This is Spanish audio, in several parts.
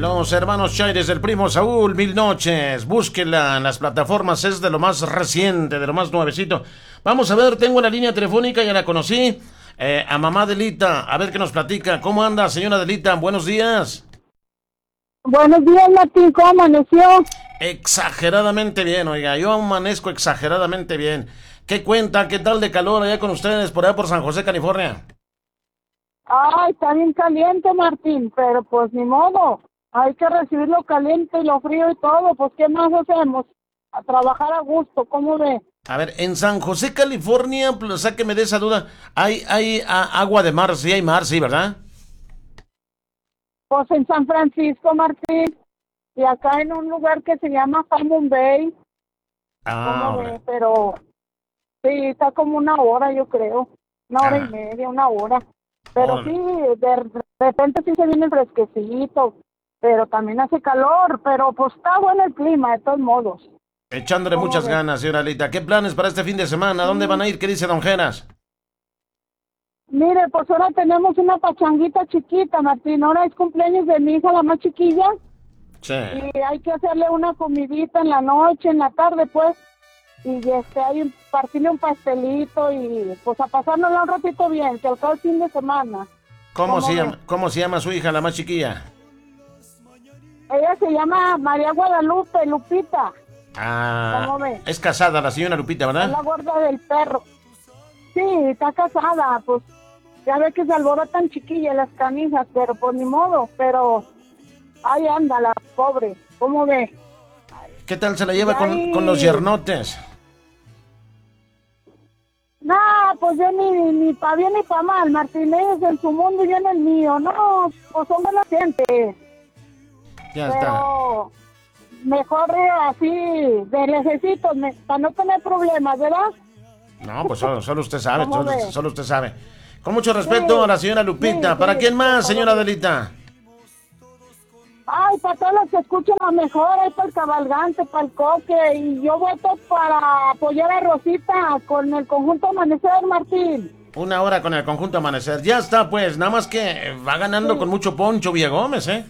Los hermanos Chaires del primo Saúl, Mil Noches. Búsquenla en las plataformas, es de lo más reciente, de lo más nuevecito. Vamos a ver, tengo la línea telefónica, ya la conocí. A mamá Delita, a ver qué nos platica. ¿Cómo anda, señora Delita? Buenos días. Buenos días, Martín, ¿cómo amaneció? Exageradamente bien, oiga, yo amanezco exageradamente bien. ¿Qué cuenta? ¿Qué tal de calor allá con ustedes por allá por San José, California? Ay, está bien caliente, Martín, pero pues ni modo. Hay que recibir lo caliente y lo frío y todo, pues ¿qué más hacemos? A trabajar a gusto, ¿cómo ve? A ver, en San José, California, pues, sáqueme de esa duda. ¿Hay agua de mar? Sí, hay mar, sí, ¿verdad? Pues en San Francisco, Martín, y acá en un lugar que se llama Hammond Bay, ¿cómo ve? Pero sí, está como una hora, yo creo, una hora y media, una hora. Pero sí, de repente sí se viene fresquecito, pero también hace calor, pero pues está bueno el clima, de todos modos. Echándole muchas ganas, señora Lita. ¿Qué planes para este fin de semana? ¿Dónde van a ir? ¿Qué dice Don Geras? Mire, pues ahora tenemos una pachanguita chiquita, Martín. Ahora es cumpleaños de mi hija, la más chiquilla. Sí. Y hay que hacerle una comidita en la noche, en la tarde, pues. Y hay partirle un pastelito y pues a pasárnosla un ratito bien, que al cabo el fin de semana. ¿Cómo se llama su hija, la más chiquilla? Ella se llama María Guadalupe, Lupita. ¿Cómo ve? Es casada la señora Lupita, ¿verdad? Es la gorda del perro. Sí, está casada, pues ya ve que se alborotan chiquillas las canijas, pero pues ni modo, pero ahí anda la pobre, ¿cómo ve? ¿Qué tal se la lleva con los yernotes? No, pues yo ni pa' bien ni pa' mal, Martín, ellos en su mundo y yo en el mío, no, pues son buenas gente. Ya pero está. Mejor así, de lejecitos, para no tener problemas, ¿verdad? No, pues solo usted sabe, ¿Cómo ve? solo usted sabe. Con mucho respeto a la señora Lupita. ¿Para quién más, señora Adelita? Ay, para todos los que escuchan lo mejor, hay para el Cabalgante, para el Coque, y yo voto para apoyar a Rosita con el conjunto Amanecer, Martín. Una hora con el conjunto Amanecer. Ya está, pues, nada más que va ganando con mucho poncho Villagómez, ¿eh?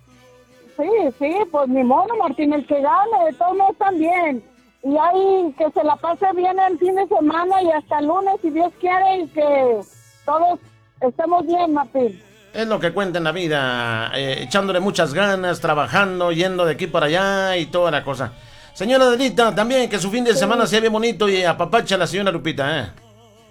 Sí, pues ni modo, Martín, el que gane, de todos modos también. Y hay que se la pase bien el fin de semana y hasta el lunes, si Dios quiere, y que todos estemos bien, Martín. Es lo que cuenta en la vida, echándole muchas ganas, trabajando, yendo de aquí para allá y toda la cosa. Señora Adelita, también que su fin de semana sea bien bonito y apapacha a la señora Lupita, ¿eh?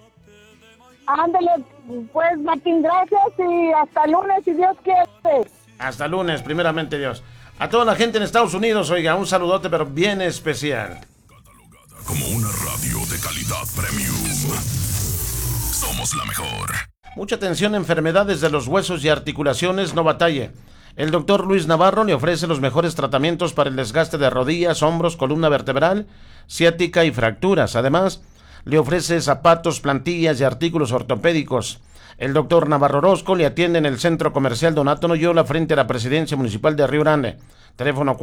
Ándale, pues, Martín, gracias y hasta el lunes, si Dios quiere. Hasta lunes, primeramente Dios. A toda la gente en Estados Unidos, oiga, un saludote, pero bien especial. Catalogada como una radio de calidad premium. Somos la mejor. Mucha atención, enfermedades de los huesos y articulaciones, no batalle. El doctor Luis Navarro le ofrece los mejores tratamientos para el desgaste de rodillas, hombros, columna vertebral, ciática y fracturas. Además, le ofrece zapatos, plantillas y artículos ortopédicos. El doctor Navarro Orozco le atiende en el Centro Comercial Donato Noyola frente a la Presidencia Municipal de Río Grande. Teléfono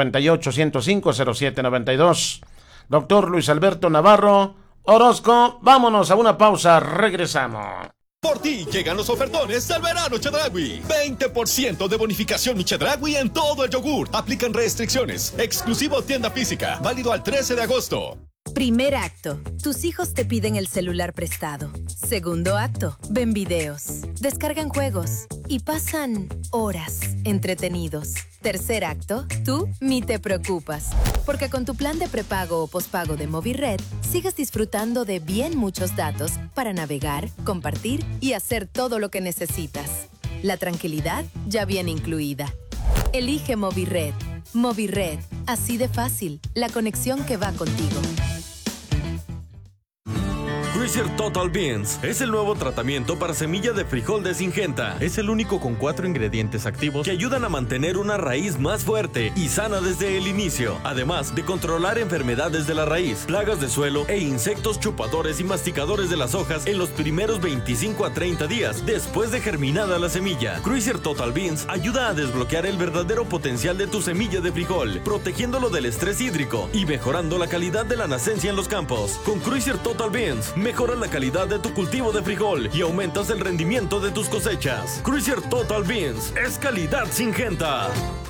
498-105-0792. Doctor Luis Alberto Navarro Orozco, vámonos a una pausa, regresamos. Por ti llegan los ofertones del verano Chedraui. 20% de bonificación Chedraui en todo el yogur. Aplican restricciones. Exclusivo tienda física. Válido al 13 de agosto. Primer acto. Tus hijos te piden el celular prestado. Segundo acto. Ven videos. Descargan juegos. Y pasan horas entretenidos. Tercer acto. Tú ni te preocupas. Porque con tu plan de prepago o pospago de Movirred, sigues disfrutando de bien muchos datos para navegar, compartir y hacer todo lo que necesitas. La tranquilidad ya viene incluida. Elige Movirred. Movirred. Así de fácil. La conexión que va contigo. Cruiser Total Beans es el nuevo tratamiento para semilla de frijol de Syngenta. Es el único con 4 ingredientes activos que ayudan a mantener una raíz más fuerte y sana desde el inicio. Además de controlar enfermedades de la raíz, plagas de suelo e insectos chupadores y masticadores de las hojas en los primeros 25 a 30 días después de germinada la semilla. Cruiser Total Beans ayuda a desbloquear el verdadero potencial de tu semilla de frijol, protegiéndolo del estrés hídrico y mejorando la calidad de la nacencia en los campos. Con Cruiser Total Beans, mejoras la calidad de tu cultivo de frijol y aumentas el rendimiento de tus cosechas. Cruiser Total Beans es calidad Syngenta.